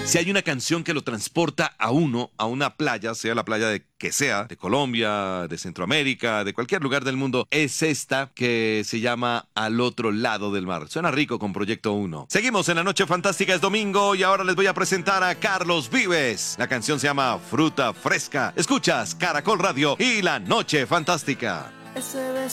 Si hay una canción que lo transporta a uno, a una playa, sea la playa de que sea, de Colombia, de Centroamérica, de cualquier lugar del mundo, es esta que se llama Al otro lado del mar. Suena rico con Proyecto 1. Seguimos en La Noche Fantástica, es domingo y ahora les voy a presentar a Carlos Vives. La canción se llama Fruta Fresca. Escuchas Caracol Radio y La Noche Fantástica.